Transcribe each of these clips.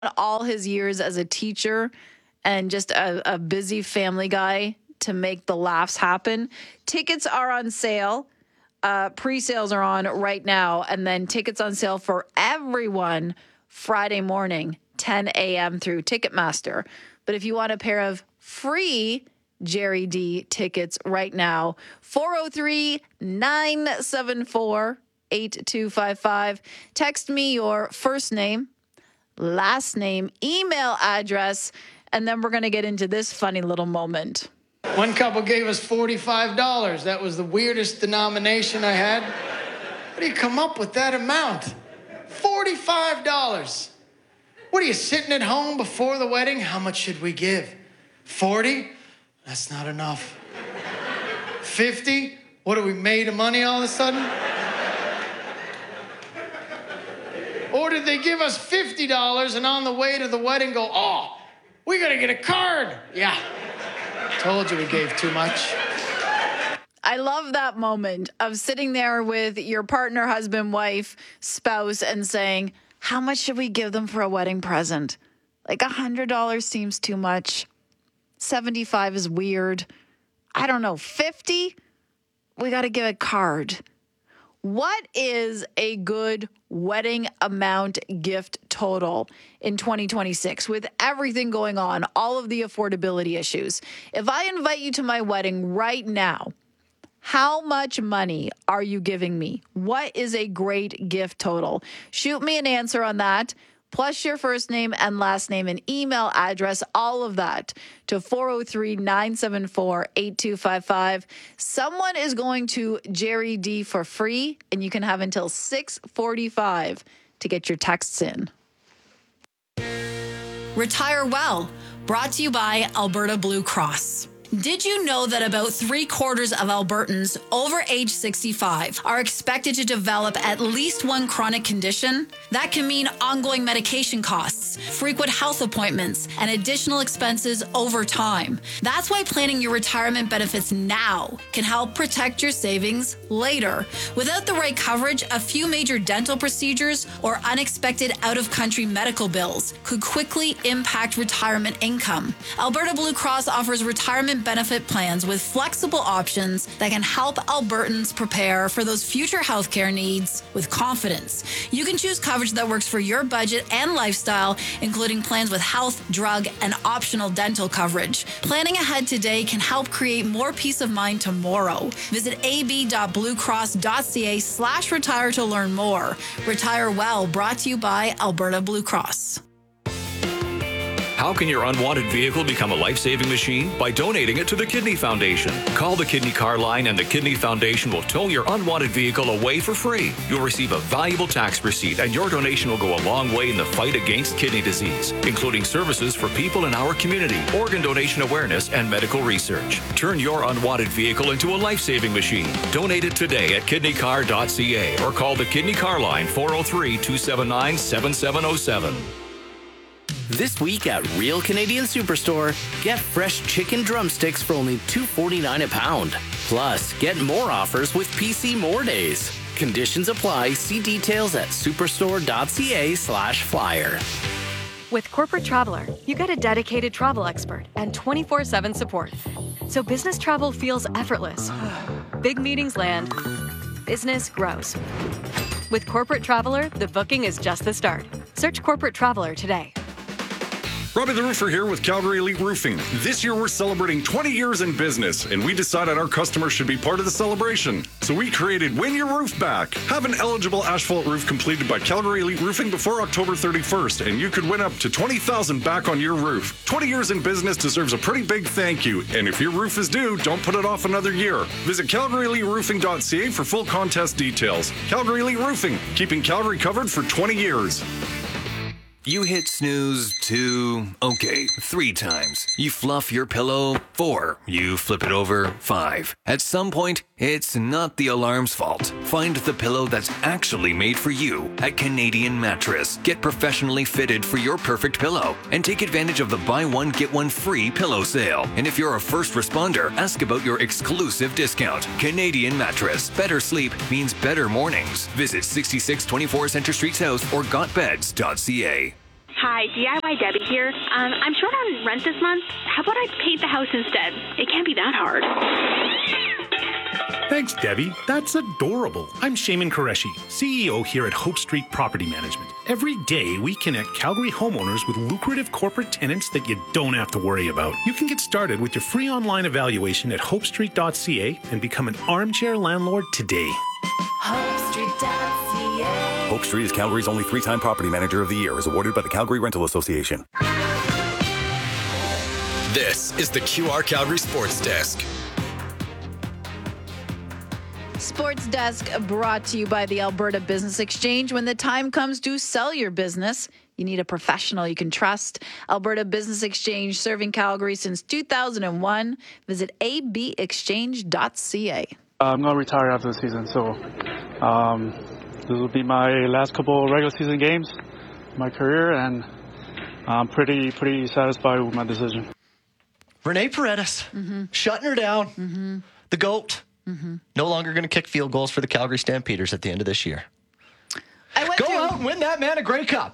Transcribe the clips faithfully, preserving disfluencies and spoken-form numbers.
all his years as a teacher and just a, a busy family guy to make the laughs happen. Tickets are on sale. Uh, pre-sales are on right now, and then tickets on sale for everyone Friday morning, ten a.m. through Ticketmaster. But if you want a pair of free Jerry D tickets right now, four oh three, nine seven four, eight two five five. Text me your first name, last name, email address, and then we're going to get into this funny little moment. One couple gave us forty-five dollars. That was the weirdest denomination I had. How do you come up with that amount? forty-five dollars. What are you, sitting at home before the wedding? How much should we give? forty? That's not enough. fifty? What, are we made of money all of a sudden? Or did they give us fifty dollars and on the way to the wedding go, oh, we gotta get a card? Yeah. Told you we gave too much. I love that moment of sitting there with your partner, husband, wife, spouse, and saying, how much should we give them for a wedding present? Like one hundred dollars seems too much. seventy-five is weird. I don't know, fifty? We got to give a card. What is a good wedding amount gift total in twenty twenty-six with everything going on, all of the affordability issues? If I invite you to my wedding right now, how much money are you giving me? What is a great gift total? Shoot me an answer on that, plus your first name and last name and email address, all of that, to four oh three, nine seven four, eight two five five. Someone is going to Jerry D for free, and you can have until six forty-five to get your texts in. Retire Well, brought to you by Alberta Blue Cross. Did you know that about three quarters of Albertans over age sixty-five are expected to develop at least one chronic condition? That can mean ongoing medication costs, frequent health appointments, and additional expenses over time. That's why planning your retirement benefits now can help protect your savings later. Without the right coverage, a few major dental procedures or unexpected out-of-country medical bills could quickly impact retirement income. Alberta Blue Cross offers retirement benefit plans with flexible options that can help Albertans prepare for those future healthcare needs with confidence. You can choose coverage that works for your budget and lifestyle, including plans with health, drug, and optional dental coverage. Planning ahead today can help create more peace of mind tomorrow. Visit ab.bluecross.ca slash retire to learn more. Retire Well, brought to you by Alberta Blue Cross. How can your unwanted vehicle become a life-saving machine? By donating it to the Kidney Foundation. Call the Kidney Car Line and the Kidney Foundation will tow your unwanted vehicle away for free. You'll receive a valuable tax receipt and your donation will go a long way in the fight against kidney disease, including services for people in our community, organ donation awareness, and medical research. Turn your unwanted vehicle into a life-saving machine. Donate it today at kidney car dot c a or call the Kidney Car Line four oh three, two seven nine, seven seven oh seven. This week at Real Canadian Superstore, get fresh chicken drumsticks for only two forty-nine a pound. Plus, get more offers with P C More Days. Conditions apply. See details at superstore.ca slash flyer. With Corporate Traveler, you get a dedicated travel expert and twenty-four seven support. So business travel feels effortless. Big meetings land. Business grows. With Corporate Traveler, the booking is just the start. Search Corporate Traveler today. Robbie the Roofer here with Calgary Elite Roofing. This year we're celebrating twenty years in business, and we decided our customers should be part of the celebration. So we created Win Your Roof Back. Have an eligible asphalt roof completed by Calgary Elite Roofing before October thirty-first, and you could win up to twenty thousand dollars back on your roof. twenty years in business deserves a pretty big thank you, and if your roof is due, don't put it off another year. Visit calgary elite roofing dot c a for full contest details. Calgary Elite Roofing, keeping Calgary covered for twenty years. You hit snooze two, okay, three times. You fluff your pillow four. You flip it over five. At some point, it's not the alarm's fault. Find the pillow that's actually made for you at Canadian Mattress. Get professionally fitted for your perfect pillow and take advantage of the buy one, get one free pillow sale. And if you're a first responder, ask about your exclusive discount. Canadian Mattress. Better sleep means better mornings. Visit sixty-six twenty-four Centre Street South or got beds dot c a. Hi, D I Y Debbie here. Um, I'm short on rent this month. How about I paint the house instead? It can't be that hard. Thanks, Debbie. That's adorable. I'm Shaman Qureshi, C E O here at Hope Street Property Management. Every day, we connect Calgary homeowners with lucrative corporate tenants that you don't have to worry about. You can get started with your free online evaluation at hope street dot c a and become an armchair landlord today. hope street dot c a Hope Street is Calgary's only three-time Property Manager of the Year, is awarded by the Calgary Rental Association. This is the Q R Calgary Sports Desk. Sports Desk brought to you by the Alberta Business Exchange. When the time comes to sell your business, you need a professional you can trust. Alberta Business Exchange, serving Calgary since two thousand one. Visit a b exchange dot c a. I'm going to retire after the season, so um, this will be my last couple regular season games, my career, and I'm pretty pretty satisfied with my decision. Rene Paredes, mm-hmm. shutting her down. Mm-hmm. The GOAT. Mm-hmm. No longer going to kick field goals for the Calgary Stampeders at the end of this year. I went Go through, out and win that man a Grey Cup.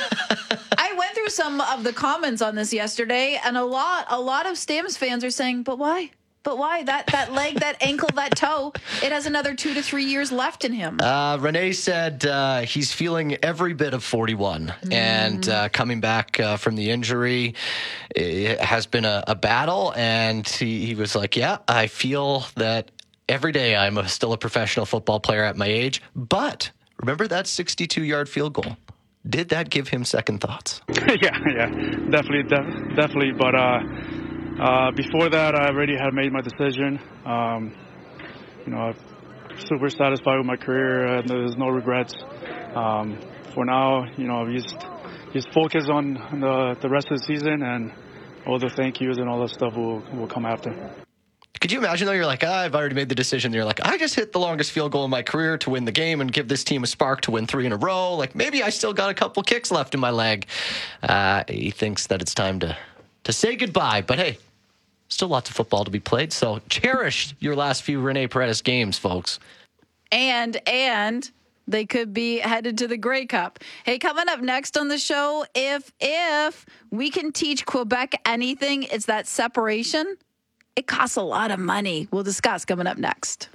I went through some of the comments on this yesterday, and a lot, a lot of Stamps fans are saying, "But why? But why? That that leg, that ankle, that toe, it has another two to three years left in him." Uh, Rene said uh, he's feeling every bit of forty-one, mm. and uh, coming back uh, from the injury, it has been a, a battle. And he, he was like, "Yeah, I feel that every day I'm a, still a professional football player at my age." But remember that sixty-two yard field goal? Did that give him second thoughts? yeah, yeah, definitely, def- definitely. But. Uh... Uh, before that, I already had made my decision. Um, you know, I'm super satisfied with my career, and there's no regrets. Um, for now, you know, just just focus on the the rest of the season, and all the thank yous and all that stuff will will come after. Could you imagine, though, you're like, ah, I've already made the decision. You're like, I just hit the longest field goal in my career to win the game and give this team a spark to win three in a row. Like, maybe I still got a couple kicks left in my leg. Uh, he thinks that it's time to to say goodbye. But hey, still lots of football to be played. So cherish your last few Rene Paredes games, folks. And, and they could be headed to the Grey Cup. Hey, coming up next on the show, if, if we can teach Quebec anything, it's that separation. It costs a lot of money. We'll discuss coming up next.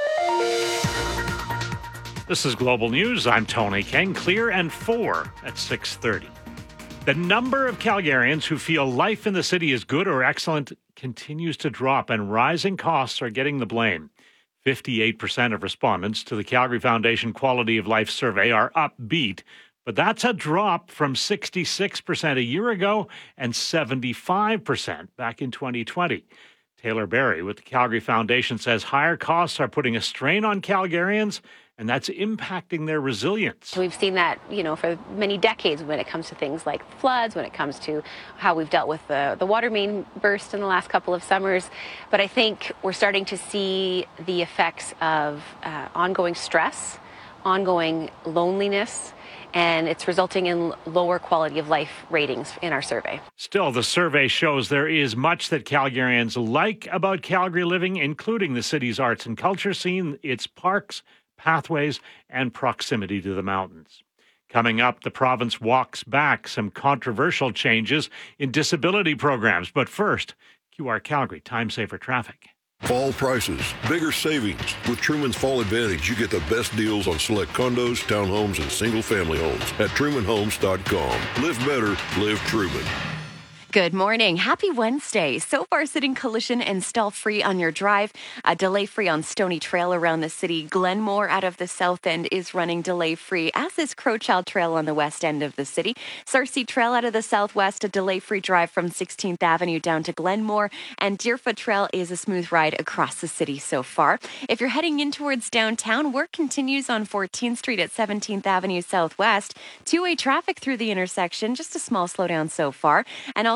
This is Global News. I'm Tony King. Clear and four at six thirty. The number of Calgarians who feel life in the city is good or excellent continues to drop, and rising costs are getting the blame. fifty-eight percent of respondents to the Calgary Foundation Quality of Life survey are upbeat, but that's a drop from sixty-six percent a year ago and seventy-five percent back in twenty twenty. Taylor Berry with the Calgary Foundation says higher costs are putting a strain on Calgarians, and that's impacting their resilience. We've seen that, you know, for many decades when it comes to things like floods, when it comes to how we've dealt with the, the water main burst in the last couple of summers. But I think we're starting to see the effects of uh, ongoing stress, ongoing loneliness, and it's resulting in lower quality of life ratings in our survey. Still, the survey shows there is much that Calgarians like about Calgary living, including the city's arts and culture scene, its parks, pathways, and proximity to the mountains. Coming up, the province walks back some controversial changes in disability programs. But first, Q R Calgary Time Saver Traffic. Fall prices, bigger savings. With Truman's Fall Advantage, you get the best deals on select condos, townhomes, and single-family homes at truman homes dot com. Live better, live Truman. Good morning. Happy Wednesday. So far, sitting collision and stall free on your drive. A delay free on Stony Trail around the city. Glenmore out of the south end is running delay free, as is Crowchild Trail on the west end of the city. Sarcee Trail out of the southwest, a delay free drive from sixteenth Avenue down to Glenmore. And Deerfoot Trail is a smooth ride across the city so far. If you're heading in towards downtown, work continues on fourteenth Street at seventeenth Avenue Southwest. Two-way traffic through the intersection, just a small slowdown so far. And also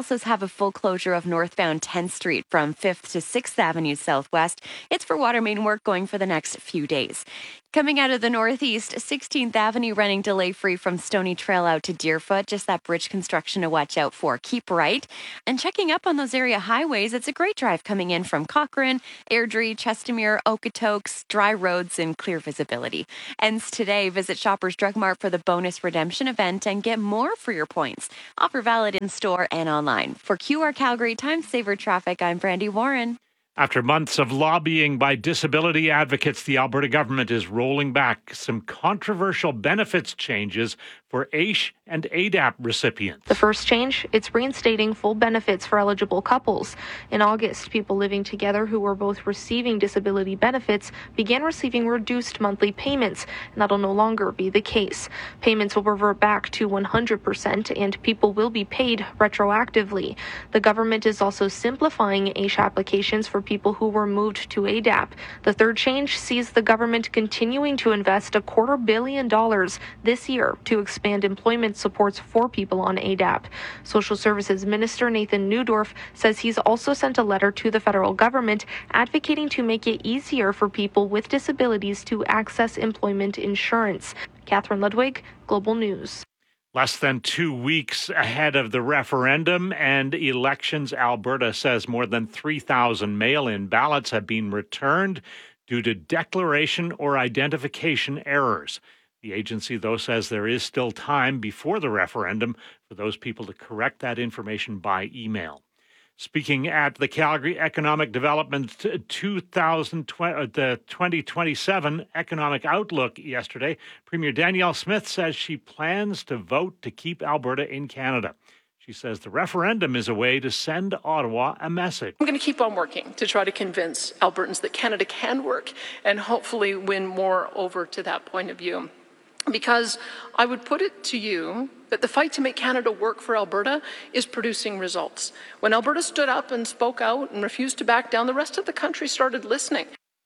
also have a full closure of northbound tenth Street from fifth to sixth Avenue Southwest. It's for water main work going for the next few days. Coming out of the northeast, sixteenth Avenue running delay-free from Stony Trail out to Deerfoot. Just that bridge construction to watch out for. Keep right. And checking up on those area highways, it's a great drive coming in from Cochrane, Airdrie, Chestermere, Okotoks, dry roads and clear visibility. Ends today. Visit Shoppers Drug Mart for the bonus redemption event and get more for your points. Offer valid in store and online. For Q R Calgary Time Saver Traffic, I'm Brandy Warren. After months of lobbying by disability advocates, the Alberta government is rolling back some controversial benefits changes for A I S H and A D A P recipients. The first change, it's reinstating full benefits for eligible couples. In August, people living together who were both receiving disability benefits began receiving reduced monthly payments, and that'll no longer be the case. Payments will revert back to one hundred percent, and people will be paid retroactively. The government is also simplifying A I S H applications for people who were moved to A D A P. The third change sees the government continuing to invest a quarter billion dollars this year to expand employment supports for people on A D A P. Social Services Minister Nathan Neudorf says he's also sent a letter to the federal government advocating to make it easier for people with disabilities to access employment insurance. Catherine Ludwig, Global News. Less than two weeks ahead of the referendum and elections, Alberta says more than three thousand mail-in ballots have been returned due to declaration or identification errors. The agency, though, says there is still time before the referendum for those people to correct that information by email. Speaking at the Calgary Economic Development two thousand twenty, the twenty twenty-seven Economic Outlook yesterday, Premier Danielle Smith says she plans to vote to keep Alberta in Canada. She says the referendum is a way to send Ottawa a message. I'm going to keep on working to try to convince Albertans that Canada can work and hopefully win more over to that point of view. Because I would put it to you that the fight to make Canada work for Alberta is producing results. When Alberta stood up and spoke out and refused to back down, the rest of the country started listening.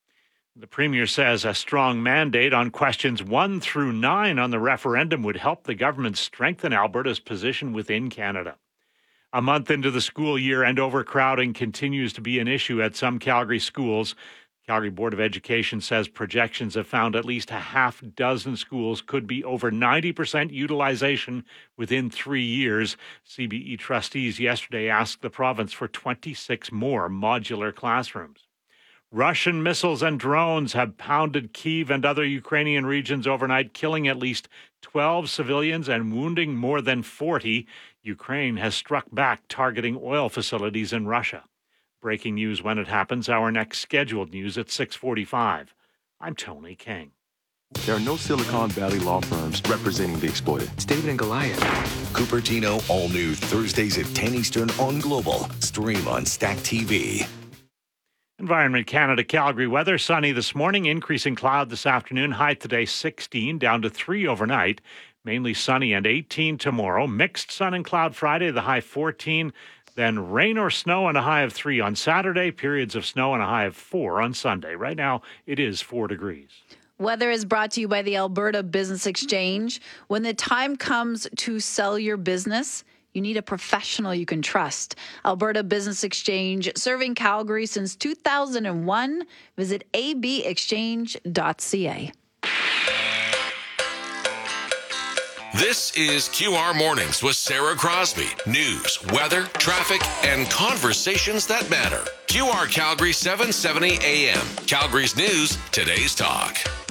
The Premier says a strong mandate on questions one through nine on the referendum would help the government strengthen Alberta's position within Canada. A month into the school year and overcrowding continues to be an issue at some Calgary schools. Calgary Board of Education says projections have found at least a half dozen schools could be over ninety percent utilization within three years. C B E trustees yesterday asked the province for twenty-six more modular classrooms. Russian missiles and drones have pounded Kyiv and other Ukrainian regions overnight, killing at least twelve civilians and wounding more than forty. Ukraine has struck back, targeting oil facilities in Russia. Breaking news when it happens. Our next scheduled news at six forty-five. I'm Tony King. There are no Silicon Valley law firms representing the exploited. It's David and Goliath. Cupertino, all new Thursdays at ten Eastern on Global. Stream on Stack T V. Environment Canada, Calgary weather. Sunny this morning, increasing cloud this afternoon. High today sixteen, down to three overnight. Mainly sunny and eighteen tomorrow. Mixed sun and cloud Friday, the high fourteen. Then rain or snow and a high of three on Saturday. Periods of snow and a high of four on Sunday. Right now, it is four degrees. Weather is brought to you by the Alberta Business Exchange. When the time comes to sell your business, you need a professional you can trust. Alberta Business Exchange, serving Calgary since two thousand one. Visit a b exchange dot c a. This is Q R Mornings with Sarah Crosby. News, weather, traffic, and conversations that matter. Q R Calgary seven seventy A M. Calgary's news, today's talk.